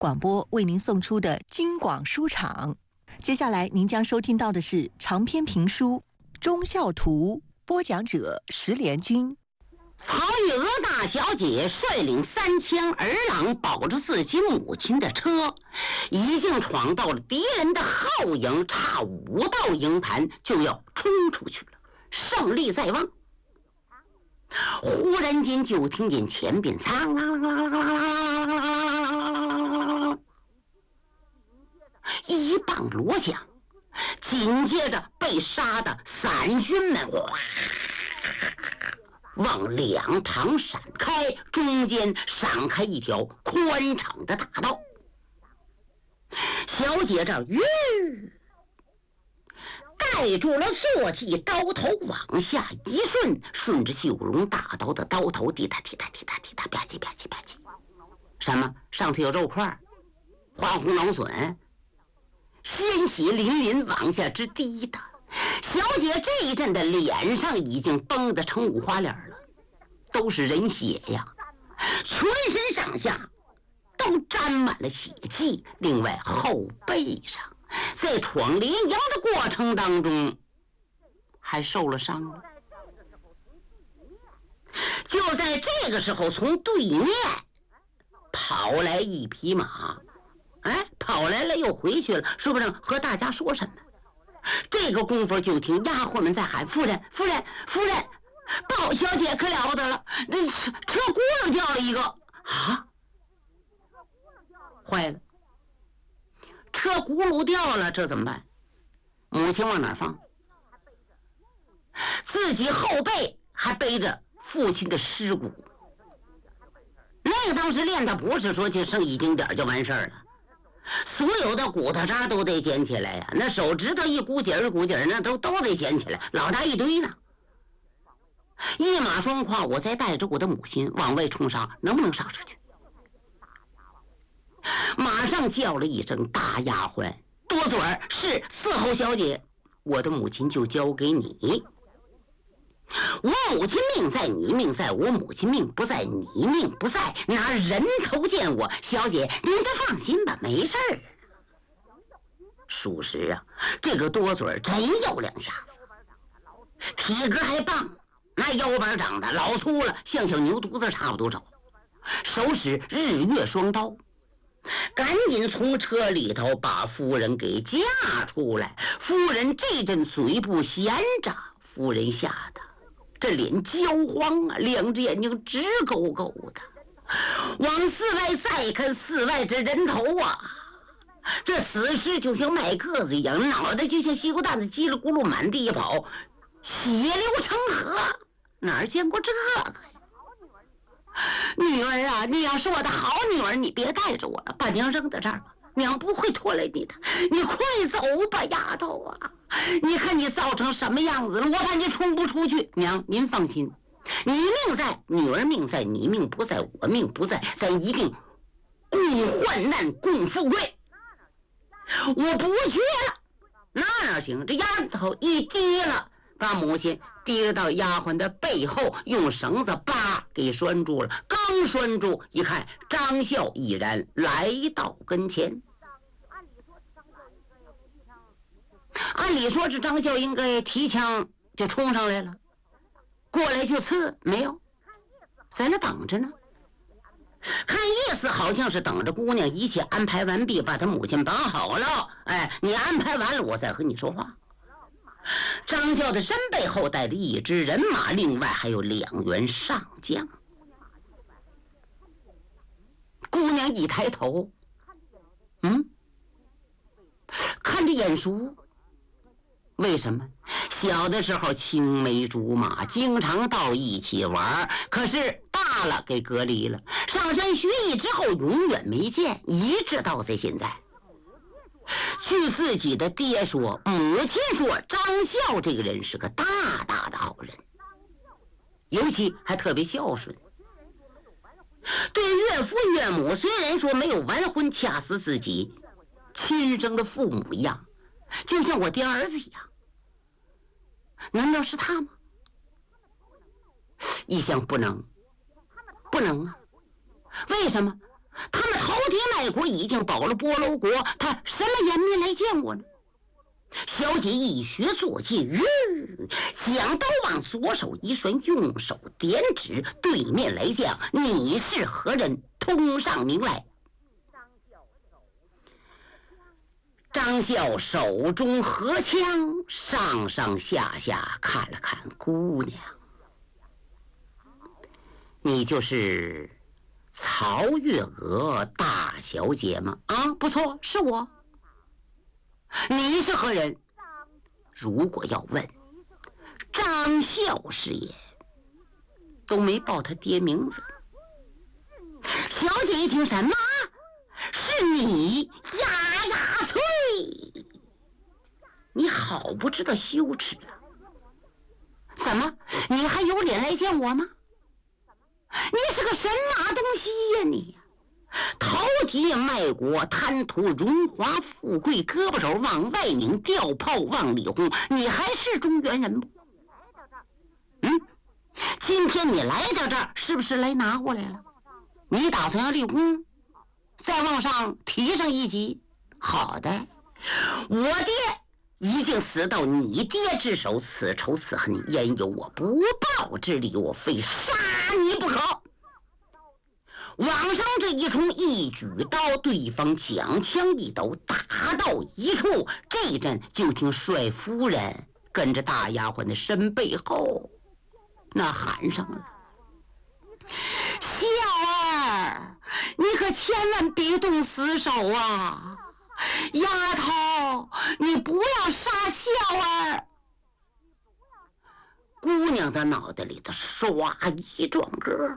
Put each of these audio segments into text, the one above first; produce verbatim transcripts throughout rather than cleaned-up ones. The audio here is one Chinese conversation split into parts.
广播为您送出的京广书场。接下来您将收听到的是长篇评书《忠孝图》，播讲者石连军。 曹玉娥大小姐率领三千儿郎，保着自己母亲的车，已经闯到了敌人的后营，差五道营盘就要冲出去了，胜利在望。忽然间就听见前边苍一棒锣响，紧接着被杀的散军们哗往两旁闪开，中间闪开一条宽敞的大道。小姐这儿吁盖住了坐骑，刀头往下一顺，顺着绣绒大刀的刀头滴答滴答滴答滴答吧唧吧唧吧唧。什么？上头有肉块，花红脑笋，鲜血淋淋往下直滴答。小姐这一阵的脸上已经绷得成五花脸了，都是人血呀，全身上下都沾满了血迹。另外后背上在闯连营的过程当中还受了伤了。就在这个时候，从对面跑来一匹马，哎，跑来了又回去了，说不上和大家说什么。这个功夫就听丫鬟们在喊：夫人夫人夫人，鲍小姐可了不得了，那车车轱辘掉了一个啊！坏了，车轱辘掉了，这怎么办？母亲往哪儿放？自己后背还背着父亲的尸骨，那个当时练的不是说就剩一丁点就完事儿了，所有的骨头渣都得捡起来呀，那手指头一股节儿股节儿那都都得捡起来，老大一堆呢。一马双跨，我再带着我的母亲往外冲杀，能不能杀出去？马上叫了一声：大丫鬟多嘴儿，是伺候小姐，我的母亲就交给你。我母亲命在，你命在，我母亲命不在，你命不在，拿人头见我，小姐您就放心吧，没事儿。属实啊，这个多嘴真有两下子，体格还棒，那腰板长得老粗了，像小牛犊子差不多少，手使日月双刀，赶紧从车里头把夫人给架出来。夫人这阵嘴不闲着，夫人吓得这脸焦黄啊，两只眼睛直勾勾的，往寺外再看，寺外这人头啊，这死尸就像麦个子一样，脑袋就像西瓜蛋子，叽里咕噜满地一跑，血流成河，哪儿见过这个呀？女儿啊，你要是我的好女儿，你别带着我了，把娘扔在这儿吧，娘不会拖累你的，你快走吧，丫头啊！你看你造成什么样子了，我怕你冲不出去。娘您放心，你命在，女儿命在，你命不在，我命不在，咱一定共患难共富贵。我不去了，那哪行？这丫头一低了，把母亲提到丫鬟的背后，用绳子叭给拴住了。刚拴住，一看张孝已然来到跟前。按理说这张孝应该提枪就冲上来了，过来就刺，没有，在那等着呢。看意思好像是等着姑娘一切安排完毕，把她母亲绑好了，哎，你安排完了我再和你说话。张孝的身背后带的一支人马，另外还有两员上将。姑娘一抬头，嗯，看着眼熟。为什么？小的时候青梅竹马，经常到一起玩，可是大了给隔离了，上山学艺之后永远没见，一直到在现在。据自己的爹说，母亲说，张孝这个人是个大大的好人，尤其还特别孝顺，对岳父岳母虽然说没有完婚，掐死自己亲生的父母一样，就像我爹儿子一样。难道是他吗？一想不能，不能啊！为什么？ 他们饕餮卖国已经保了波楼国，他什么颜面来见我呢？小姐一学坐骑，吁，将刀往左手一顺，用手点指对面来将，你是何人？通上名来。张孝手中合枪，上上下下看了看姑娘，你就是曹月娥大小姐吗？啊，不错，是我。你是何人？如果要问，张孝是也，都没报他爹名字。小姐一听，什么？是你？呀呀翠，你好不知道羞耻啊！怎么，你还有脸来见我吗？你是个什么东西呀你？饕餮卖国，贪图荣华富贵，胳膊手往外拧，吊炮往里轰，你还是中原人不？嗯，今天你来到这儿，是不是来拿我来了？你打算要立功，再往上提上一级？好的，我爹已经死到你爹之手，此仇此恨焉有我不报之理，我非杀你不可。往上这一冲，一举刀，对方将枪一抖，打到一处，这阵就听帅夫人跟着大丫鬟的身背后那喊上了：孝儿，你可千万别动死手啊！丫头，你不要杀孝儿！姑娘的脑袋里头唰一撞歌。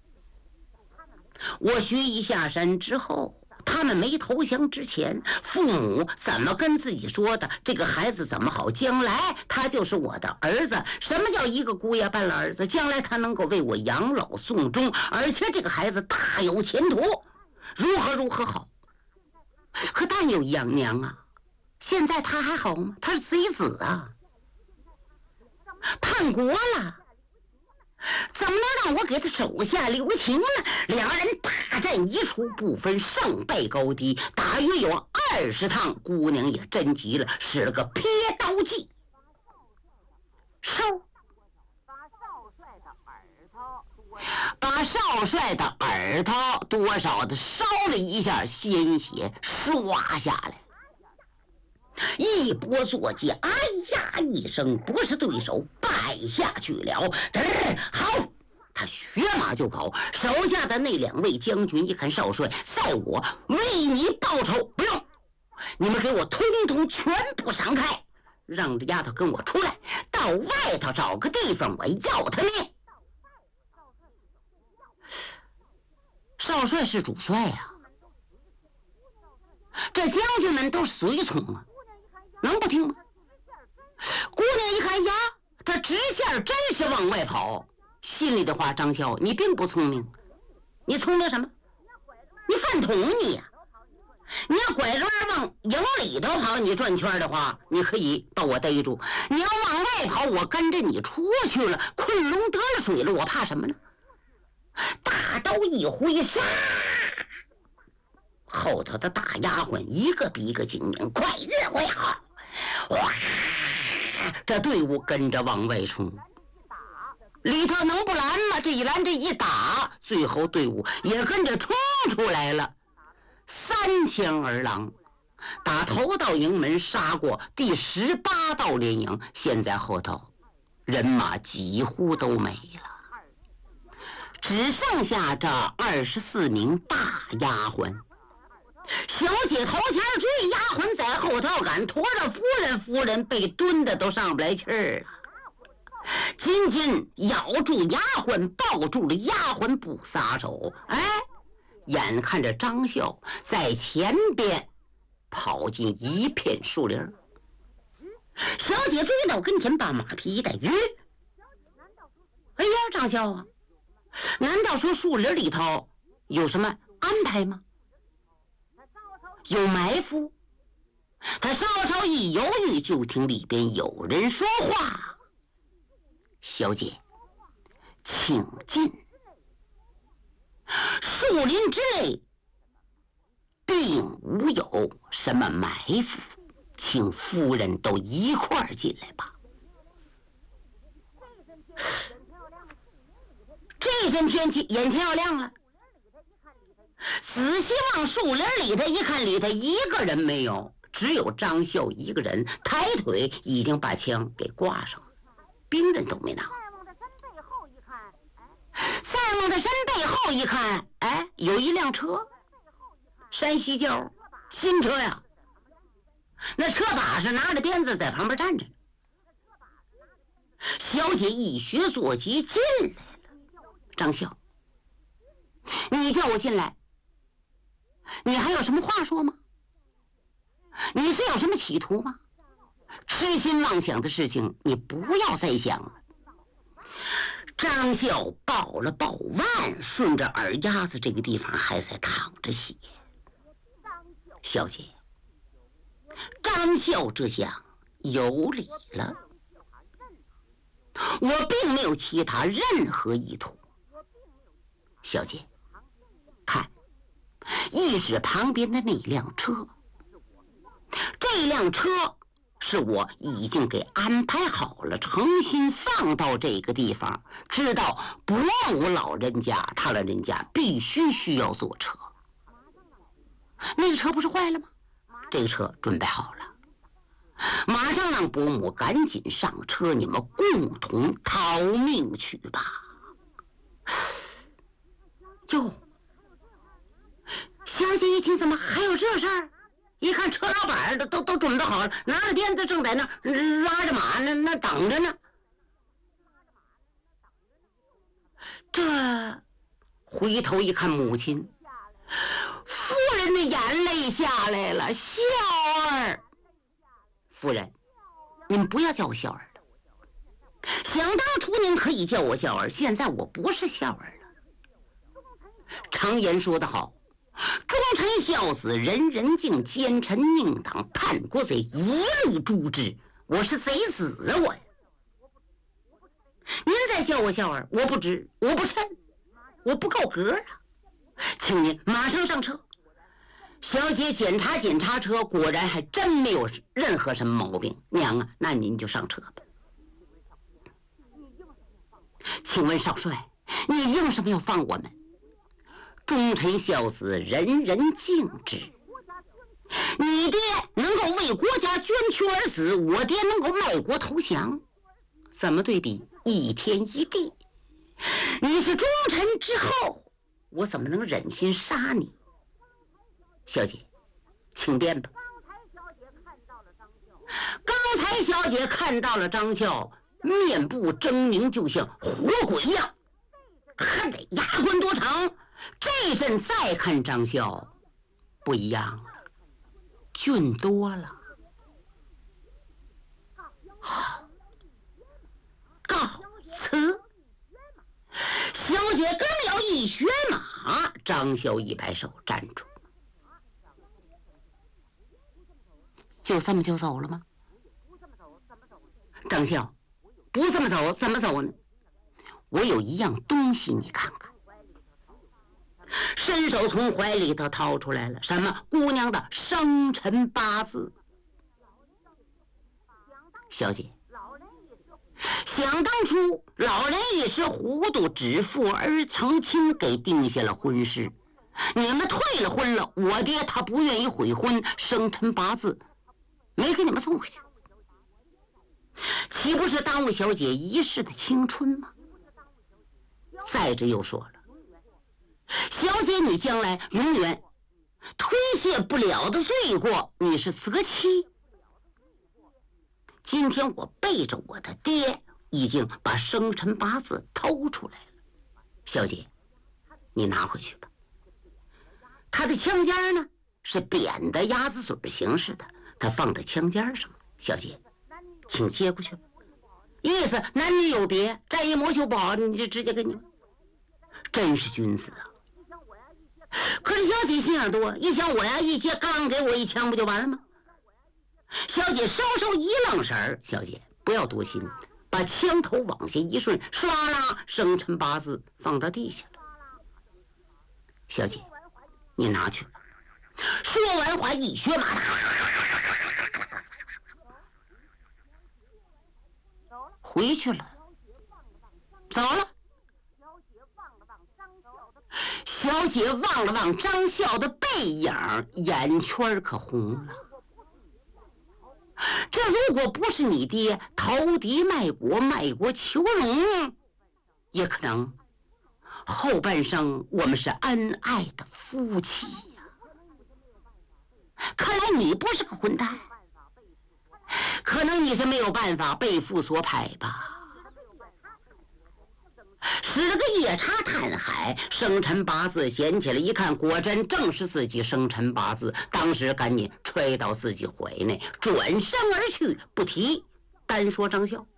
我学艺下山之后，他们没投降之前，父母怎么跟自己说的？这个孩子怎么好？将来他就是我的儿子。什么叫一个姑爷半了儿子？将来他能够为我养老送终，而且这个孩子大有前途，如何如何好。可但有一样，娘啊，现在他还好吗？他是贼子啊，叛国了。怎么能让我给他手下留情呢？两人大战一处，不分胜败高低，大约有二十趟。姑娘也真急了，使了个撇刀计，收把少帅的耳朵多少的烧了一下，鲜血刷下来，一波坐骑，哎呀一声，不是对手，败下去了。好，他学马就跑。手下的那两位将军一看，少帅，在我为你报仇，不用，你们给我通通全部闪开，让这丫头跟我出来，到外头找个地方，我要他命。少帅是主帅呀、啊，这将军们都是随从啊，能不听吗？姑娘一看呀，他直线真是往外跑，心里的话，张孝，你并不聪明。你聪明什么？你饭桶你呀、啊！你要拐着弯往营里头跑，你转圈的话，你可以把我逮住。你要往外跑，我跟着你出去了，困龙得了水了，我怕什么呢？大刀一挥，杀！后头的大丫鬟一个比一个精明，快越快好！哇！这队伍跟着往外冲，里头能不拦吗？这一拦，这一打，最后队伍也跟着冲出来了。三千儿郎打头道营门杀过第十八道连营，现在后头人马几乎都没了。只剩下这二十四名大丫鬟，小姐头前追，丫鬟在后头赶，驮着夫人，夫人被蹲的都上不来气儿了，紧紧咬住丫鬟，抱住了丫鬟不撒手。哎，眼看着张孝在前边跑进一片树林，小姐追到跟前，把马匹一带，吁，哎呀，张孝啊，难道说树林里头有什么安排吗？有埋伏？他稍稍一犹豫，就听里边有人说话：“小姐，请进。”树林之内并无有什么埋伏，请夫人都一块儿进来吧。这阵天气眼前要亮了，仔细往树林里头一看，里头一个人没有，只有张孝一个人，抬腿已经把枪给挂上了，兵刃都没拿。再往他身背后一看，哎，有一辆车，山西轎，新车呀。那车把是拿着鞭子在旁边站着。小姐一学坐骑进来了。张孝，你叫我进来，你还有什么话说吗？你是有什么企图吗？痴心妄想的事情你不要再想了。张孝抱了抱腕，顺着耳丫子这个地方还在淌着血。小姐，张孝这下有理了，我并没有其他任何意图。小姐，看，一指旁边的那辆车，这辆车是我已经给安排好了，诚心放到这个地方，知道伯母老人家他老人家必须需要坐车。那个车不是坏了吗？这个车准备好了，马上让伯母赶紧上车，你们共同逃命去吧。哟，小姐一听，怎么还有这事儿？一看车老板都都都准备好了，拿着鞭子正在那拉着马那那等着呢。这回头一看母亲，夫人的眼泪下来了。孝儿，夫人，您不要叫我孝儿了。想当初您可以叫我孝儿，现在我不是孝儿了。常言说得好，忠臣孝子，人人敬；奸臣宁党，叛国贼一律诛之。我是贼子啊，我呀！您再叫我孝儿，我不知，我不称，我不够格啊！请您马上上车。小姐检查检查车，果然还真没有任何什么毛病。娘啊，那您就上车吧。请问少帅，你凭什么要放我们？忠臣孝子，人人敬之。你爹能够为国家捐躯而死，我爹能够卖国投降，怎么对比？一天一地。你是忠臣之后，我怎么能忍心杀你？小姐，请便吧。刚才小姐看到了张孝，面部狰狞，就像活鬼一样，恨得牙关多长。这阵再看张孝，不一样了，俊多了。好，告辞。小姐刚要一学马，张孝一摆手站住。就这么就走了吗？张孝，不这么走怎么走呢？我有一样东西，你看看。伸手从怀里头掏出来了，什么？姑娘的生辰八字。小姐，想当初老人一时糊涂，指腹而成亲，给定下了婚事。你们退了婚了，我爹他不愿意悔婚，生辰八字没给你们送回去，岂不是耽误小姐一世的青春吗？再者又说了，小姐你将来永远推卸不了的罪过，你是择妻。今天我背着我的爹，已经把生辰八字偷出来了。小姐，你拿回去吧。他的枪尖呢，是扁的鸭子嘴形式的，他放在枪尖上。小姐，请接过去吧。意思男女有别，战一魔修不好，你就直接给你。真是君子啊！可是小姐心眼多，一想我呀一接，刚给我一枪不就完了吗？小姐稍稍一愣神儿，小姐不要多心，把枪头往下一顺，唰啦，生辰八字放到地下了。小姐，你拿去吧。 说完话，一学马，回去了，走了。小姐望了望张笑的背影，眼圈可红了。这如果不是你爹投敌卖国，卖国求荣，也可能后半生我们是恩爱的夫妻呀。看来你不是个混蛋，可能你是没有办法被父所派吧。使了个夜叉探海，生辰八字显起来一看，果真正是自己生辰八字。当时赶紧揣到自己怀内，转身而去，不提。单说张孝，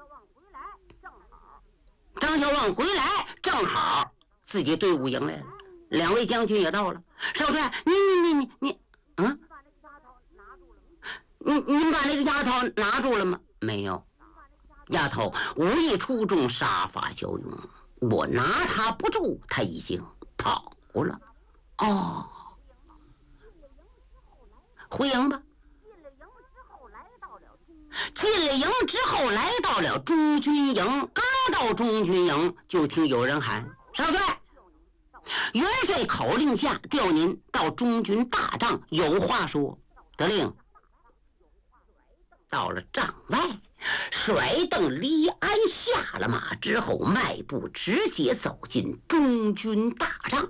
张孝旺回来正好自己队伍迎来了，两位将军也到了。少帅，你你你你你，嗯，您您把那个丫头拿住了吗？没有。丫头武艺出众，杀伐骁勇，我拿她不住，她已经跑了。哦，回营吧。进了营之后来到了中军营，刚到中军营就听有人喊：少帅，元帅口令下调您到中军大帐，有话说。得令。到了帐外，甩蹬离鞍，下了马之后，迈步直接走进中军大帐，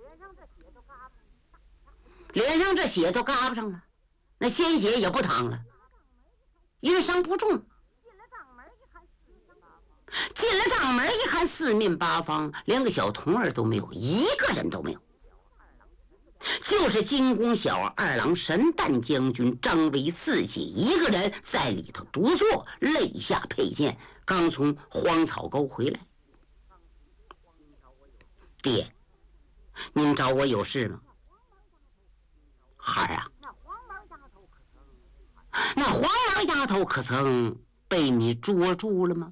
脸上这血都嘎巴上了，那鲜血也不淌了，因为伤不重。进了帐门一看，四面八方连个小童儿都没有，一个人都没有，就是金弓小二郎神旦将军张维四姐一个人在里头独坐，肋下佩剑，刚从荒草沟回来。爹，您找我有事吗？孩儿啊，那黄毛丫头可曾被你捉住了吗？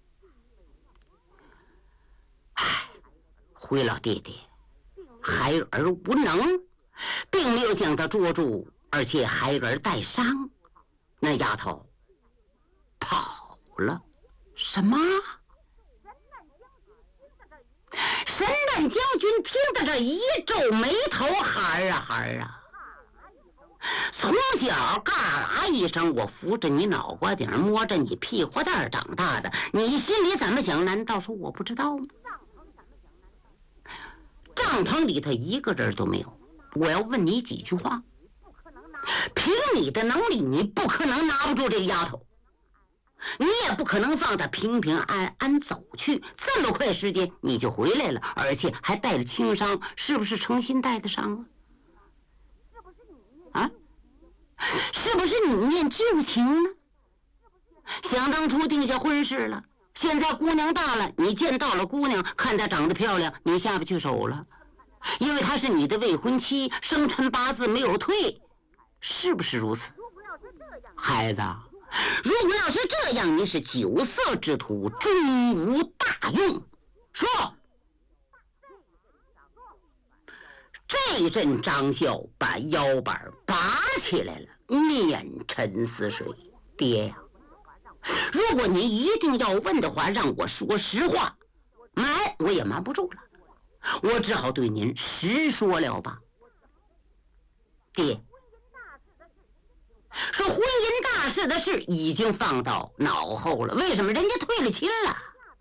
唉，回老爹爹，孩儿无能，并没有将她捉住，而且孩儿带伤。那丫头跑了。什么？神旦将军听到这一皱眉头，孩儿啊孩儿啊，从小嘎啦一声，我扶着你脑瓜顶，摸着你屁股蛋长大的，你心里怎么想？难道说我不知道吗？帐篷里头一个人都没有，我要问你几句话。凭你的能力，你不可能拿不住这个丫头，你也不可能放她平平安安走去，这么快时间你就回来了，而且还带了轻伤，是不是诚心带的伤啊？啊？是不是你念旧情呢？想当初定下婚事了，现在姑娘大了，你见到了姑娘，看她长得漂亮，你下不去手了，因为她是你的未婚妻，生辰八字没有退，是不是如此？孩子，如果要是这样，你是酒色之徒，终无大用。说，这阵张孝把腰板拔起来了，面沉似水。爹呀，如果您一定要问的话，让我说实话，瞒我也瞒不住了，我只好对您实说了吧。爹，说婚姻大事的事已经放到脑后了，为什么人家退了亲了？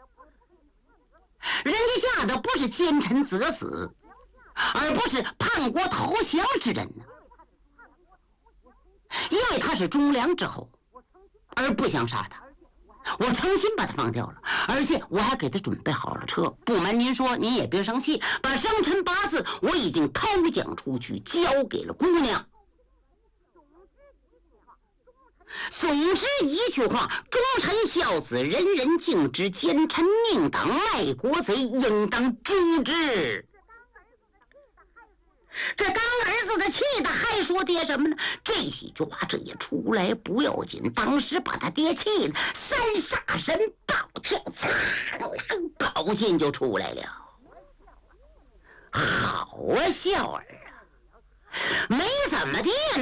人家嫁的不是奸臣择子，而不是叛国投降之人呢。因为他是忠良之后，而不想杀他，我诚心把他放掉了，而且我还给他准备好了车。不瞒您说，您也别生气，把生辰八字我已经偷讲出去，交给了姑娘。总之一句话，忠臣孝子，人人敬之；奸臣佞党，卖国贼，应当诛之。这当儿子的气的还说爹什么呢？这几句话这一出来不要紧，当时把他爹气的三煞神暴跳，擦lang宝剑就出来了。好啊，孝儿啊， 没怎么地